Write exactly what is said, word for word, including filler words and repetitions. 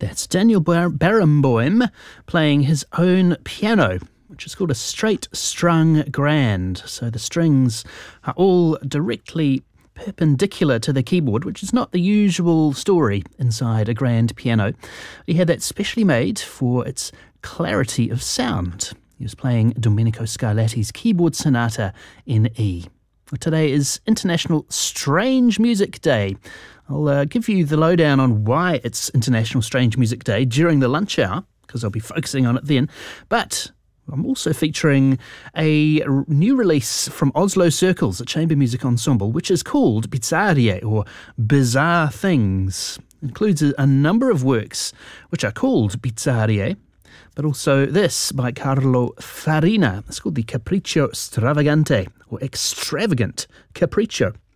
That's Daniel Bar- Barenboim playing his own piano, which is called a straight strung grand. So the strings are all directly perpendicular to the keyboard, which is not the usual story inside a grand piano. He had that specially made for its clarity of sound. He was playing Domenico Scarlatti's keyboard sonata in E. Today is International Strange Music Day. I'll uh, give you the lowdown on why it's International Strange Music Day during the lunch hour, because I'll be focusing on it then. But I'm also featuring a new release from Oslo Circles, a chamber music ensemble, which is called Bizarrie, or Bizarre Things. It includes a, a number of works which are called Bizarrie, but also this by Carlo Farina. It's called the Capriccio Stravagante, or Extravagant Capriccio.